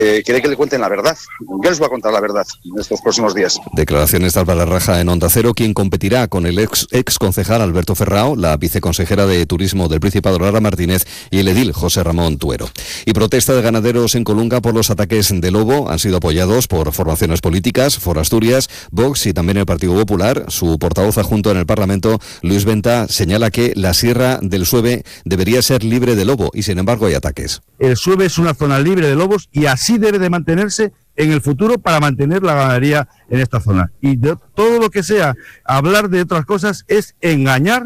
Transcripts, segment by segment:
quiere que le cuenten la verdad. Yo les voy a contar la verdad en estos próximos días. Declaraciones de Álvaro Larraja en Onda Cero, quien competirá con el ex concejal Alberto Ferrao, la viceconsejera de Turismo del Principado Lara Martínez y el edil José Ramón Tuero. Y protesta de ganaderos en Colunga por los ataques de lobo han sido apoyados por formaciones políticas, For Asturias, Vox y también el Partido Popular. Su portavoz adjunto en el Parlamento, Luis Venta, señala que la Sierra del Sueve debería ser libre de lobo y sin embargo hay ataques. El Sueve es una zona libre de lobos y así debe de mantenerse en el futuro para mantener la ganadería en esta zona. Y de todo lo que sea hablar de otras cosas es engañar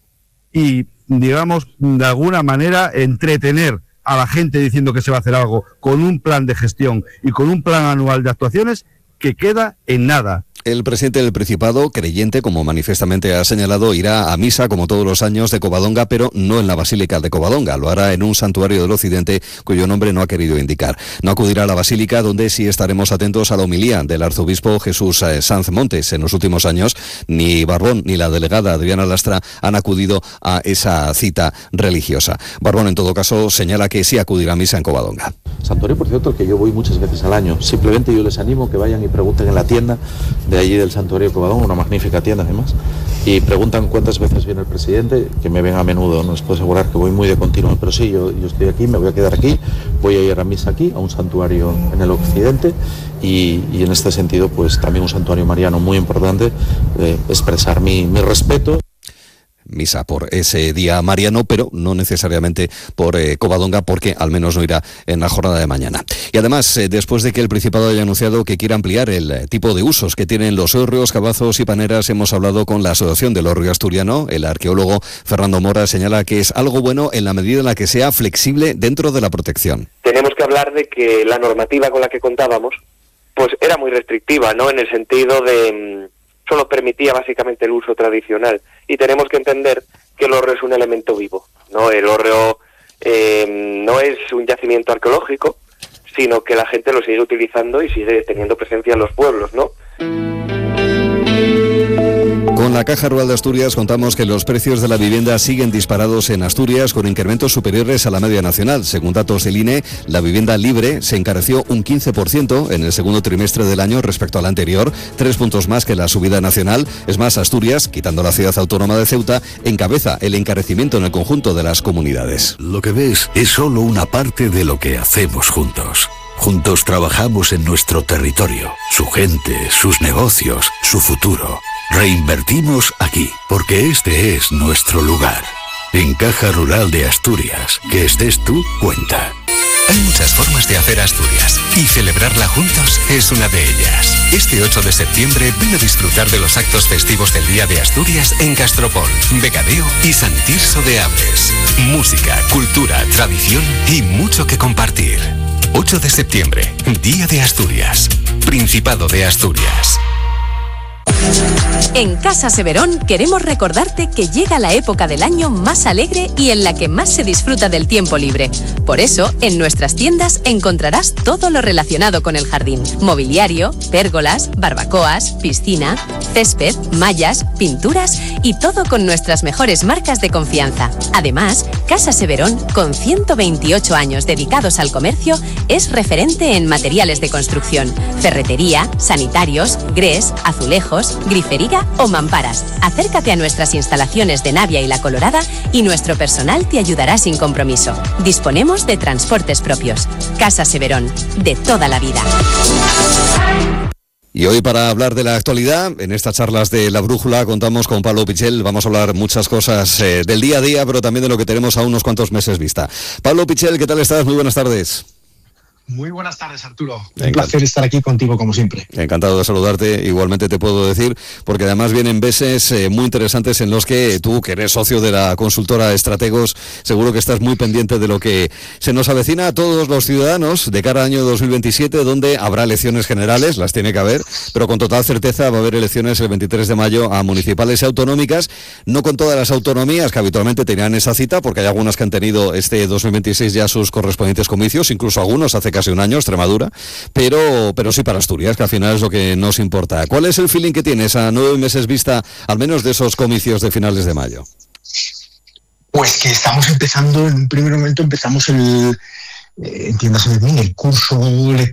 y, digamos, de alguna manera entretener a la gente diciendo que se va a hacer algo con un plan de gestión y con un plan anual de actuaciones que queda en nada. El presidente del Principado, creyente, como manifiestamente ha señalado, irá a misa, como todos los años, de Covadonga, pero no en la Basílica de Covadonga. Lo hará en un santuario del Occidente, cuyo nombre no ha querido indicar. No acudirá a la Basílica, donde sí estaremos atentos a la homilía del arzobispo Jesús Sanz Montes. En los últimos años, ni Barbón ni la delegada Adriana Lastra han acudido a esa cita religiosa. Barbón, en todo caso, señala que sí acudirá a misa en Covadonga. Santuario, por cierto, al que yo voy muchas veces al año. Simplemente yo les animo que vayan y pregunten en la tienda de allí del Santuario de Covadonga, una magnífica tienda además, y preguntan cuántas veces viene el presidente, que me ven a menudo, no les puedo asegurar que voy muy de continuo, pero sí, yo estoy aquí, me voy a quedar aquí, voy a ir a misa aquí, a un santuario en el Occidente, y en este sentido, pues también un santuario mariano muy importante, expresar mi respeto. Misa por ese día mariano, pero no necesariamente por Covadonga, porque al menos no irá en la jornada de mañana. Y además, después de que el Principado haya anunciado que quiere ampliar el tipo de usos que tienen los hórreos, cabazos y paneras, hemos hablado con la Asociación del Hórreo Asturiano. El arqueólogo Fernando Mora señala que es algo bueno en la medida en la que sea flexible dentro de la protección. Tenemos que hablar de que la normativa con la que contábamos pues era muy restrictiva, ¿no? En el sentido de solo permitía básicamente el uso tradicional, y tenemos que entender que el hórreo es un elemento vivo, ¿no? El hórreo no es un yacimiento arqueológico, sino que la gente lo sigue utilizando y sigue teniendo presencia en los pueblos, ¿no? Con la Caja Rural de Asturias contamos que los precios de la vivienda siguen disparados en Asturias, con incrementos superiores a la media nacional. Según datos del INE, la vivienda libre se encareció un 15% en el segundo trimestre del año respecto al anterior, 3 puntos más que la subida nacional. Es más, Asturias, quitando la ciudad autónoma de Ceuta, encabeza el encarecimiento en el conjunto de las comunidades. Lo que ves es solo una parte de lo que hacemos juntos. Juntos trabajamos en nuestro territorio, su gente, sus negocios, su futuro. Reinvertimos aquí, porque este es nuestro lugar. En Caja Rural de Asturias, que estés tú, cuenta. Hay muchas formas de hacer Asturias, y celebrarla juntos es una de ellas. Este 8 de septiembre ven a disfrutar de los actos festivos del Día de Asturias en Castropol, Vegadeo y San Tirso de Abres. Música, cultura, tradición y mucho que compartir. 8 de septiembre, Día de Asturias, Principado de Asturias. En Casa Severón queremos recordarte que llega la época del año más alegre y en la que más se disfruta del tiempo libre. Por eso, en nuestras tiendas encontrarás todo lo relacionado con el jardín. Mobiliario, pérgolas, barbacoas, piscina, césped, mallas, pinturas y todo con nuestras mejores marcas de confianza. Además, Casa Severón, con 128 años dedicados al comercio, es referente en materiales de construcción, ferretería, sanitarios, grés, azulejos, grifería o mamparas. Acércate a nuestras instalaciones de Navia y La Colorada y nuestro personal te ayudará sin compromiso. Disponemos de transportes propios. Casa Severón, de toda la vida. Y hoy, para hablar de la actualidad, en estas charlas de La Brújula contamos con Pablo Pichel. Vamos a hablar muchas cosas del día a día, pero también de lo que tenemos a unos cuantos meses vista. Pablo Pichel, ¿qué tal estás? Muy buenas tardes. Muy buenas tardes, Arturo. Un placer estar aquí contigo, como siempre. Encantado de saludarte. Igualmente te puedo decir, porque además vienen meses muy interesantes en los que tú, que eres socio de la consultora Estrategos, seguro que estás muy pendiente de lo que se nos avecina a todos los ciudadanos de cara al año 2027, donde habrá elecciones generales, las tiene que haber, pero con total certeza va a haber elecciones el 23 de mayo a municipales y autonómicas, no con todas las autonomías que habitualmente tenían esa cita, porque hay algunas que han tenido este 2026 ya sus correspondientes comicios, incluso algunos hace casi un año, Extremadura, pero sí para Asturias, que al final es lo que nos importa. ¿Cuál es el feeling que tienes a 9 meses vista, al menos de esos comicios de finales de mayo? Pues que estamos empezando, en un primer momento empezamos entiéndase bien, el curso